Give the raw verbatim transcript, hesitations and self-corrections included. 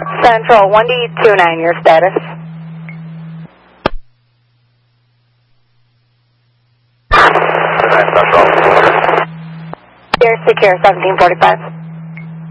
Central, one D two nine, your status. Here, secure, seventeen forty-five.